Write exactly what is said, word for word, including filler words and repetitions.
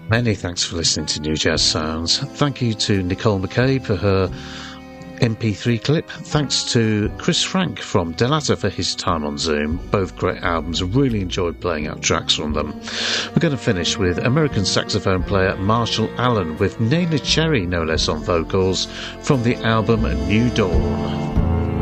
Many thanks for listening to New Jazz Sounds. Thank you to Nicole McCabe for her M P three clip. Thanks to Chris Frank from Delata for his time on Zoom. Both great albums. Really enjoyed playing out tracks from them. We're going to finish with American saxophone player Marshall Allen with Nana Cherry, no less, on vocals from the album New Dawn.